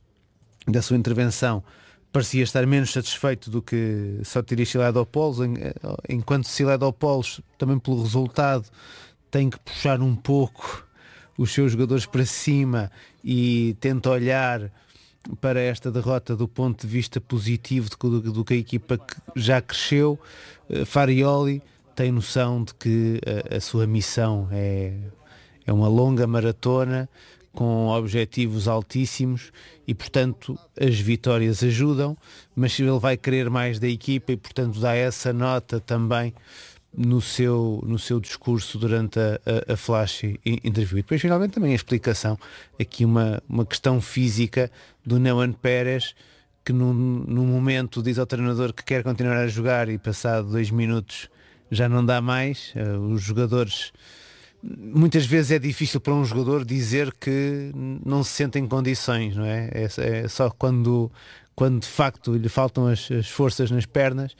da sua intervenção parecia estar menos satisfeito do que só teria Siledopoulos, enquanto Siledopoulos, também pelo resultado, tem que puxar um pouco os seus jogadores para cima e tenta olhar para esta derrota do ponto de vista positivo do que a equipa já cresceu. Farioli tem noção de que a sua missão é uma longa maratona com objetivos altíssimos e, portanto, as vitórias ajudam, mas ele vai querer mais da equipa e, portanto, dá essa nota também no seu discurso durante a flash interview. E depois, finalmente, também a explicação, aqui uma questão física do Neuen Pérez, que num momento diz ao treinador que quer continuar a jogar e passado 2 minutos já não dá mais. Os jogadores, muitas vezes é difícil para um jogador dizer que não se sente em condições, não é? É só quando de facto lhe faltam as forças nas pernas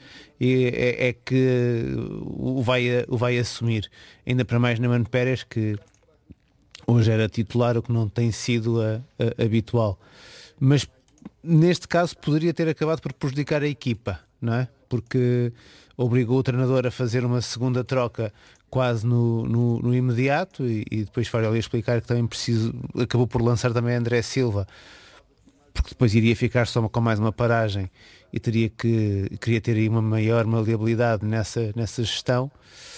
é que o vai assumir. Ainda para mais Neuen Pérez, que hoje era titular, o que não tem sido habitual. Mas neste caso poderia ter acabado por prejudicar a equipa, não é? Porque obrigou o treinador a fazer uma segunda troca quase no imediato, e depois Farioli explicar que também acabou por lançar também André Silva, porque depois iria ficar só com mais uma paragem e queria ter aí uma maior maleabilidade nessa gestão.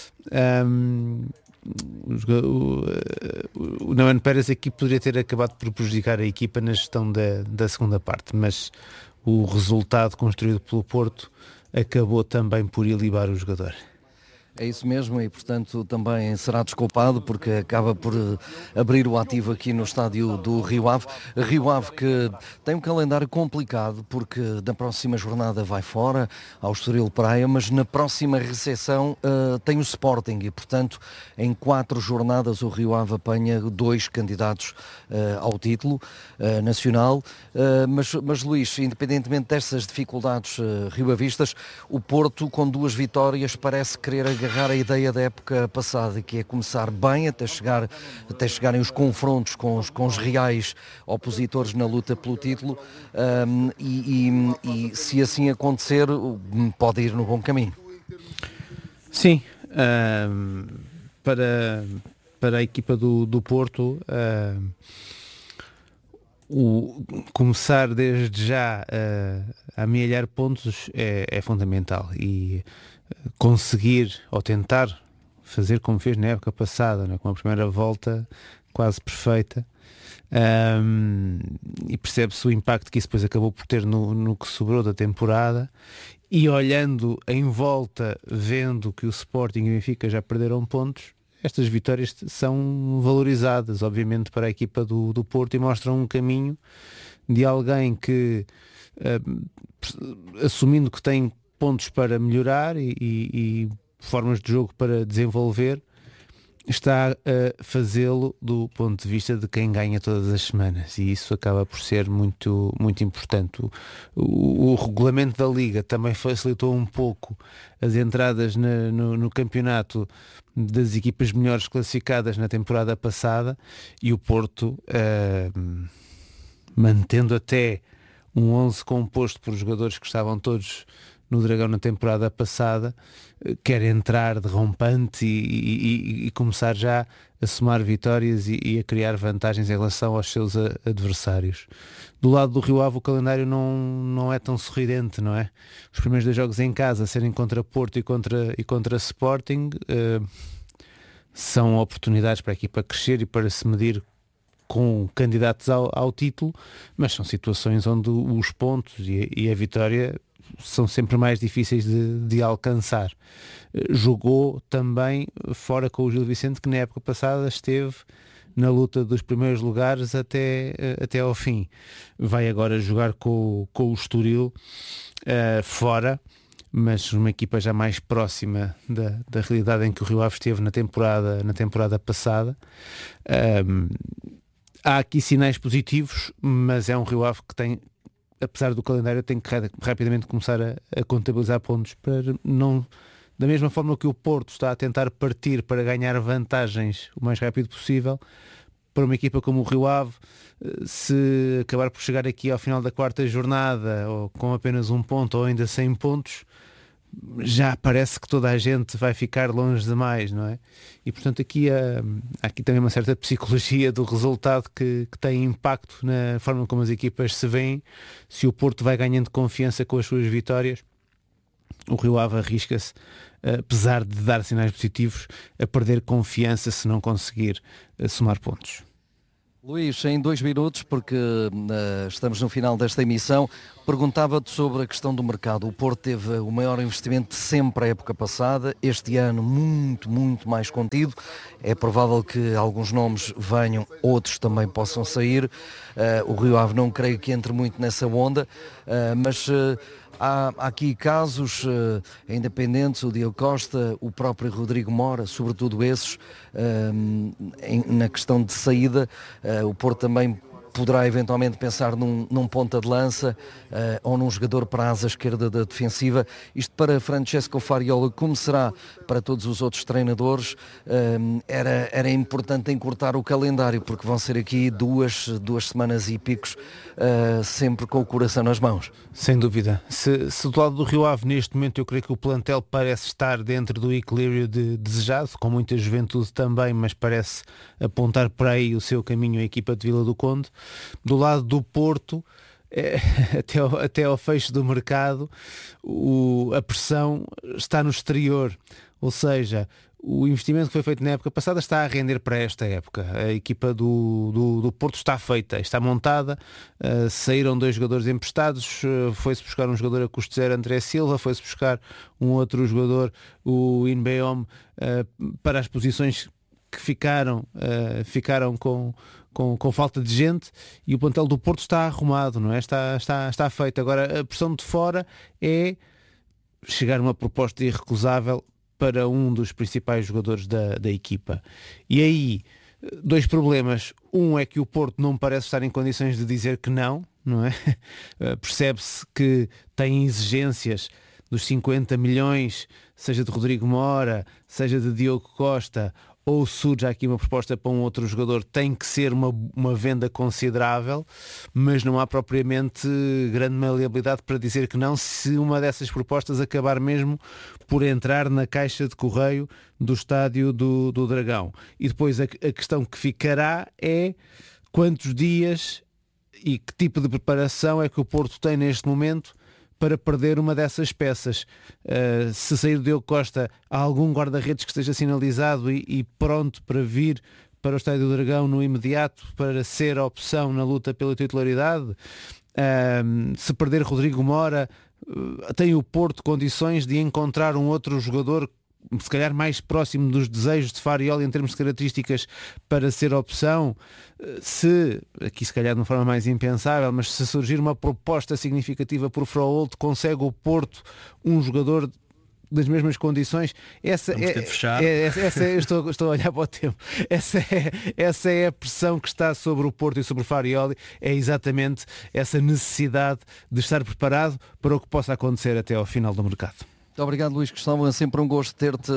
O Neuen Pérez aqui poderia ter acabado por prejudicar a equipa na gestão da segunda parte, mas o resultado construído pelo Porto acabou também por ilibar o jogador. É isso mesmo, e portanto também será desculpado porque acaba por abrir o ativo aqui no estádio do Rio Ave. Rio Ave que tem um calendário complicado, porque na próxima jornada vai fora ao Estoril Praia, mas na próxima recepção tem o Sporting, e portanto em 4 jornadas o Rio Ave apanha 2 candidatos ao título nacional. Mas Luís, independentemente destas dificuldades rioavistas, o Porto com 2 vitórias parece querer agarrar agarrar a ideia da época passada, que é começar bem até chegarem os confrontos com os reais opositores na luta pelo título, e se assim acontecer, pode ir no bom caminho. Sim, para a equipa do Porto, começar desde já a amealhar pontos é fundamental, e conseguir ou tentar fazer como fez na época passada, né, com a primeira volta quase perfeita, e percebe-se o impacto que isso depois acabou por ter no que sobrou da temporada, e olhando em volta, vendo que o Sporting e o Benfica já perderam pontos, estas vitórias são valorizadas, obviamente, para a equipa do Porto, e mostram um caminho de alguém que, assumindo que tem pontos para melhorar e formas de jogo para desenvolver, está a fazê-lo do ponto de vista de quem ganha todas as semanas, e isso acaba por ser muito, muito importante. O regulamento da Liga também facilitou um pouco as entradas no campeonato das equipas melhores classificadas na temporada passada, e o Porto, mantendo até um 11 composto por jogadores que estavam todos no Dragão na temporada passada, quer entrar de rompante e começar já a somar vitórias e a criar vantagens em relação aos seus adversários. Do lado do Rio Ave, o calendário não é tão sorridente, não é? Os primeiros 2 jogos em casa, serem contra Porto e contra Sporting, são oportunidades para a equipa crescer e para se medir com candidatos ao título, mas são situações onde os pontos e a vitória são sempre mais difíceis de alcançar. Jogou também fora com o Gil Vicente, que na época passada esteve na luta dos primeiros lugares até ao fim. Vai agora jogar com o Estoril, fora, mas uma equipa já mais próxima da realidade em que o Rio Ave esteve na temporada passada. Há aqui sinais positivos, mas é um Rio Ave que tem, apesar do calendário, tem que rapidamente começar a contabilizar pontos, para não, da mesma forma que o Porto está a tentar partir para ganhar vantagens o mais rápido possível, para uma equipa como o Rio Ave, se acabar por chegar aqui ao final da 4ª jornada ou com apenas 1 ponto ou ainda 100 pontos, já parece que toda a gente vai ficar longe demais, não é? E portanto aqui há aqui também uma certa psicologia do resultado que tem impacto na forma como as equipas se veem. Se o Porto vai ganhando confiança com as suas vitórias, o Rio Ave arrisca-se, apesar de dar sinais positivos, a perder confiança se não conseguir somar pontos. Luís, em 2 minutos, porque estamos no final desta emissão, perguntava-te sobre a questão do mercado. O Porto teve o maior investimento de sempre a época passada, este ano muito, muito mais contido. É provável que alguns nomes venham, outros também possam sair. O Rio Ave não creio que entre muito nessa onda, mas há aqui casos independentes, o Diogo Costa, o próprio Rodrigo Mora, sobretudo esses, na questão de saída. O Porto também poderá eventualmente pensar num ponta de lança ou num jogador para a asa esquerda da defensiva. Isto para Francesco Fariola, como será para todos os outros treinadores, era importante encurtar o calendário, porque vão ser aqui duas semanas e picos, sempre com o coração nas mãos. Sem dúvida. Se do lado do Rio Ave, neste momento, eu creio que o plantel parece estar dentro do equilíbrio desejado, com muita juventude também, mas parece apontar para aí o seu caminho a equipa de Vila do Conde. Do lado do Porto, até ao fecho do mercado, a pressão está no exterior, ou seja, o investimento que foi feito na época passada está a render para esta época. A equipa do Porto está feita, está montada, saíram 2 jogadores emprestados, foi-se buscar um jogador a custo zero, André Silva, foi-se buscar um outro jogador, o Inbeom, para as posições que ficaram com falta de gente, e o plantel do Porto está arrumado, não é? Está feito. Agora a pressão de fora é chegar a uma proposta irrecusável para um dos principais jogadores da equipa. E aí, 2 problemas. Um é que o Porto não parece estar em condições de dizer que não é? Percebe-se que tem exigências dos 50 milhões, seja de Rodrigo Mora, seja de Diogo Costa, ou surge aqui uma proposta para um outro jogador, tem que ser uma venda considerável, mas não há propriamente grande maleabilidade para dizer que não, se uma dessas propostas acabar mesmo por entrar na caixa de correio do estádio do Dragão. E depois a questão que ficará é quantos dias e que tipo de preparação é que o Porto tem neste momento para perder uma dessas peças. Se sair do Diogo Costa, há algum guarda-redes que esteja sinalizado e pronto para vir para o Estádio do Dragão no imediato, para ser a opção na luta pela titularidade? Se perder Rodrigo Mora, tem o Porto condições de encontrar um outro jogador se calhar mais próximo dos desejos de Farioli em termos de características para ser opção? Se, aqui se calhar de uma forma mais impensável, mas se surgir uma proposta significativa por Froholt, consegue o Porto um jogador das mesmas condições? Essa estou a olhar para o tempo. Essa é a pressão que está sobre o Porto e sobre o Farioli, é exatamente essa necessidade de estar preparado para o que possa acontecer até ao final do mercado. Muito obrigado, Luís Gustavo. É sempre um gosto ter-te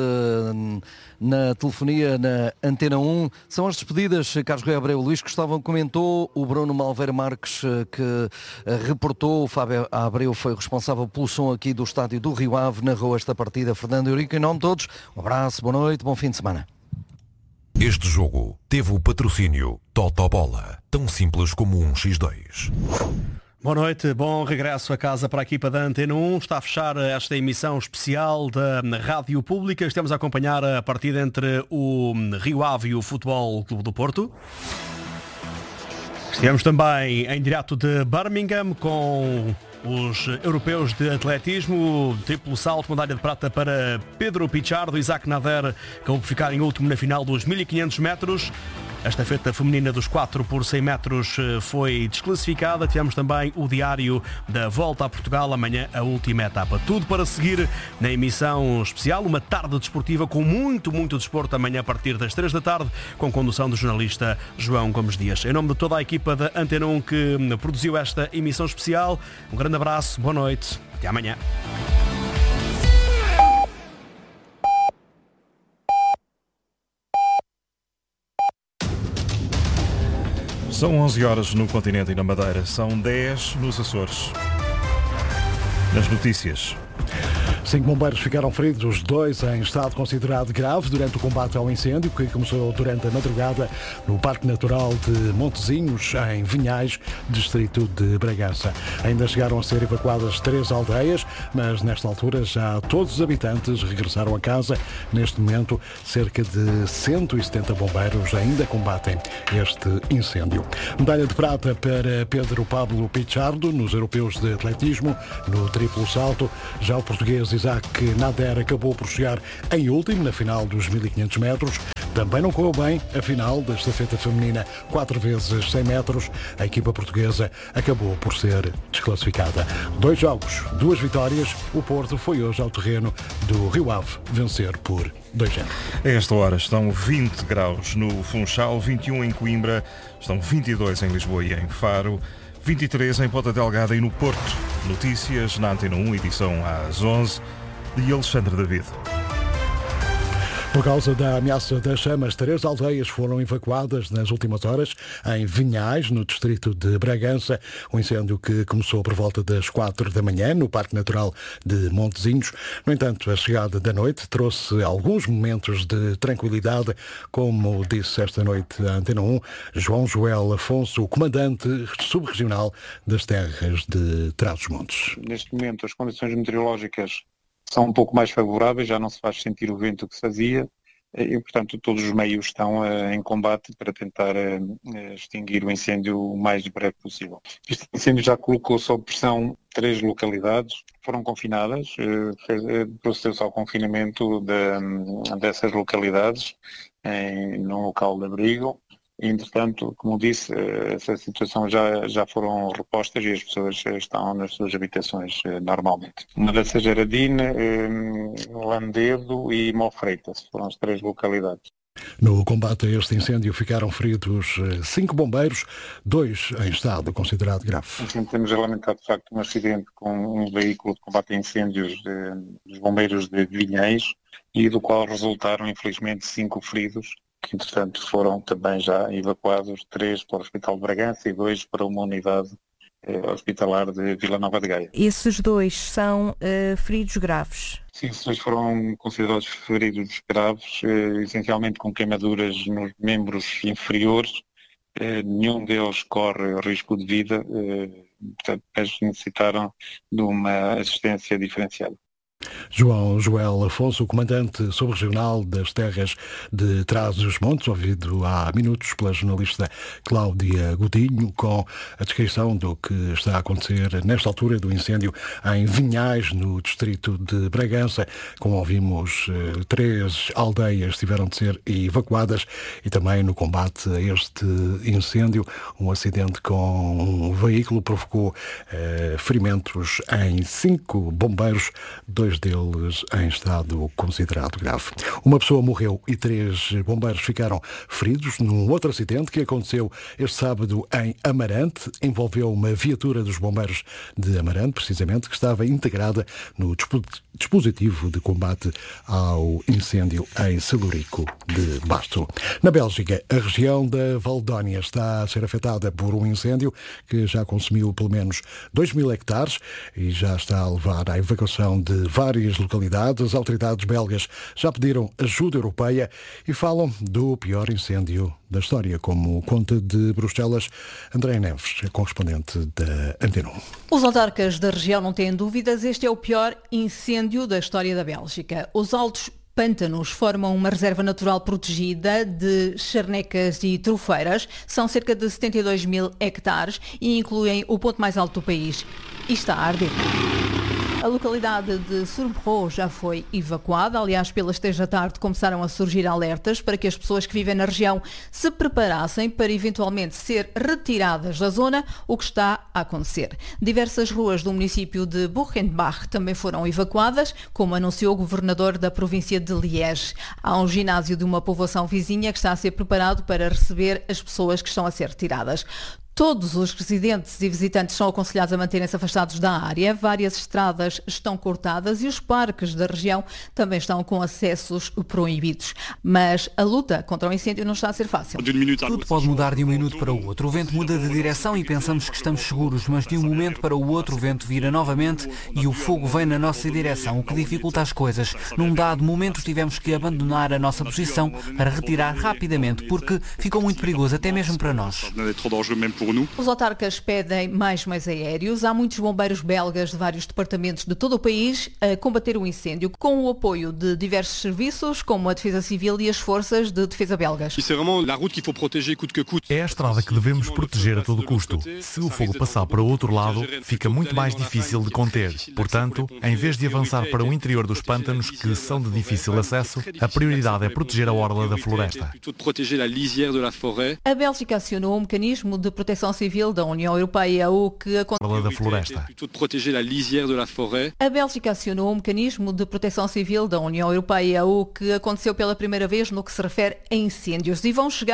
na telefonia, na Antena 1. São as despedidas, Carlos Rui Abreu. Luís Gustavo comentou, o Bruno Malveira Marques que reportou, o Fábio Abreu foi responsável pelo som aqui do estádio do Rio Ave, narrou esta partida. Fernando Eurico, em nome de todos, um abraço, boa noite, bom fim de semana. Este jogo teve o patrocínio Totobola, tão simples como um X2. Boa noite, bom regresso a casa para a equipa da Antena 1. Está a fechar esta emissão especial da Rádio Pública. Estamos a acompanhar a partida entre o Rio Ave e o Futebol Clube do Porto. Estivemos também em direto de Birmingham com os europeus de atletismo, triplo salto, medalha de prata para Pedro Pichardo. Isaac Nader acabou por ficar em último na final dos 1500 metros. A estafeta feminina dos 4 por 100 metros foi desclassificada. Tivemos também o diário da Volta a Portugal, amanhã a última etapa. Tudo para seguir na emissão especial, uma tarde desportiva com muito desporto amanhã a partir das 3 da tarde, com condução do jornalista João Gomes Dias. Em nome de toda a equipa da Antena 1 que produziu esta emissão especial, um grande abraço, boa noite, até amanhã. São 11 horas no continente e na Madeira, são 10 nos Açores. Nas notícias. 5 bombeiros ficaram feridos, 2 em estado considerado grave durante o combate ao incêndio que começou durante a madrugada no Parque Natural de Montezinhos, em Vinhais, distrito de Bragança. Ainda chegaram a ser evacuadas 3 aldeias, mas nesta altura já todos os habitantes regressaram a casa. Neste momento, cerca de 170 bombeiros ainda combatem este incêndio. Medalha de prata para Pedro Pablo Pichardo nos europeus de atletismo, no triplo salto. Já o português Isaac Nader acabou por chegar em último na final dos 1500 metros. Também não correu bem a final da estafeta feminina 4 vezes 100 metros. A equipa portuguesa acabou por ser desclassificada. 2 jogos, 2 vitórias. O Porto foi hoje ao terreno do Rio Ave vencer por 2-0. A esta hora estão 20 graus no Funchal, 21 em Coimbra, estão 22 em Lisboa e em Faro, 23 em Ponta Delgada e no Porto. Notícias na Antena 1, edição às 11, de Alexandre David. Por causa da ameaça das chamas, 3 aldeias foram evacuadas nas últimas horas em Vinhais, no distrito de Bragança. O incêndio que começou por volta das 4 da manhã no Parque Natural de Montezinhos. No entanto, a chegada da noite trouxe alguns momentos de tranquilidade, como disse esta noite a Antena 1 João Joel Afonso, o comandante subregional das terras de Trás-os-Montes. Neste momento as condições meteorológicas são um pouco mais favoráveis, já não se faz sentir o vento que se fazia e, portanto, todos os meios estão em combate para tentar extinguir o incêndio o mais breve possível. Este incêndio já colocou sob pressão 3 localidades, foram confinadas, procedeu-se ao confinamento dessas localidades num local de abrigo. Entretanto, como disse, essa situação já foram repostas e as pessoas estão nas suas habitações normalmente. Uma dessas era Dina, Landedo e Mofreitas, foram as 3 localidades. No combate a este incêndio ficaram feridos 5 bombeiros, 2 em estado considerado grave. Temos a lamentar, de facto, um acidente com um veículo de combate a incêndios dos bombeiros de Vinhais e do qual resultaram, infelizmente, 5 feridos, que, entretanto, foram também já evacuados, 3 para o Hospital de Bragança e 2 para uma unidade hospitalar de Vila Nova de Gaia. Esses 2 são feridos graves? Sim, esses 2 foram considerados feridos graves, essencialmente com queimaduras nos membros inferiores. Nenhum deles corre risco de vida, portanto, eles necessitaram de uma assistência diferenciada. João Joel Afonso, comandante subregional das terras de Trás-os-Montes, ouvido há minutos pela jornalista Cláudia Godinho, com a descrição do que está a acontecer nesta altura do incêndio em Vinhais, no distrito de Bragança. Como ouvimos, 3 aldeias tiveram de ser evacuadas e também no combate a este incêndio, um acidente com um veículo provocou ferimentos em 5 bombeiros, 2 deles em estado considerado grave. Uma pessoa morreu e 3 bombeiros ficaram feridos num outro acidente que aconteceu este sábado em Amarante. Envolveu uma viatura dos bombeiros de Amarante, precisamente, que estava integrada no dispositivo de combate ao incêndio em Celurico de Basto. Na Bélgica, a região da Valdónia está a ser afetada por um incêndio que já consumiu pelo menos 2.000 hectares e já está a levar à evacuação de várias localidades. As autoridades belgas já pediram ajuda europeia e falam do pior incêndio da história, como conta de Bruxelas André Neves, correspondente da Antena 1. Os autarcas da região não têm dúvidas, este é o pior incêndio da história da Bélgica. Os altos pântanos formam uma reserva natural protegida de charnecas e trufeiras. São cerca de 72.000 hectares e incluem o ponto mais alto do país. E está a arder. A localidade de Surbrou já foi evacuada. Aliás, pelas 3 da tarde começaram a surgir alertas para que as pessoas que vivem na região se preparassem para eventualmente ser retiradas da zona, o que está a acontecer. Diversas ruas do município de Buchenbach também foram evacuadas, como anunciou o governador da província de Liège. Há um ginásio de uma povoação vizinha que está a ser preparado para receber as pessoas que estão a ser retiradas. Todos os residentes e visitantes são aconselhados a manterem-se afastados da área. Várias estradas estão cortadas e os parques da região também estão com acessos proibidos. Mas a luta contra o incêndio não está a ser fácil. Tudo pode mudar de um minuto para o outro. O vento muda de direção e pensamos que estamos seguros, mas de um momento para o outro o vento vira novamente e o fogo vem na nossa direção, o que dificulta as coisas. Num dado momento tivemos que abandonar a nossa posição para retirar rapidamente, porque ficou muito perigoso, até mesmo para nós. Os autarcas pedem mais meios aéreos. Há muitos bombeiros belgas de vários departamentos de todo o país a combater o incêndio, com o apoio de diversos serviços, como a Defesa Civil e as Forças de Defesa belgas. É a estrada que devemos proteger a todo custo. Se o fogo passar para o outro lado, fica muito mais difícil de conter. Portanto, em vez de avançar para o interior dos pântanos, que são de difícil acesso, a prioridade é proteger a orla da floresta. A Bélgica acionou um mecanismo de proteção civil da União Europeia, o que aconteceu. Da floresta. A Bélgica acionou um mecanismo de proteção civil da União Europeia, o que aconteceu pela primeira vez no que se refere a incêndios, e vão chegar